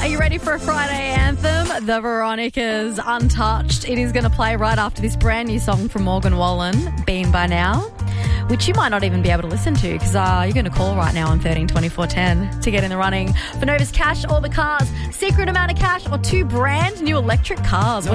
Are you ready for a Friday anthem? The Veronicas, Untouched. It is going to play right after this brand new song from Morgan Wallen, Been By Now, which you might not even be able to listen to because you're going to call right now on 13 24 10 to get in the running for Nova's cash or the cars, secret amount of cash or 2 brand new electric cars.